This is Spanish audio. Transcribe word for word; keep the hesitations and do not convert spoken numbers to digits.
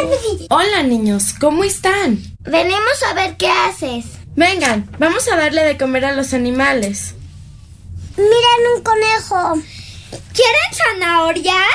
Hola, niños, ¿cómo están? Venimos a ver qué haces. Vengan, vamos a darle de comer a los animales. Miren un conejo. ¿Quieren zanahorias?